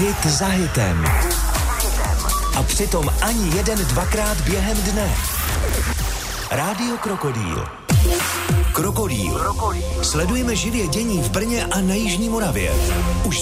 Hit za hitem. A přitom ani dvakrát během dne. Rádio Krokodýl. Krokodýl. Sledujeme živě dění v Brně a na Jižní Moravě. Už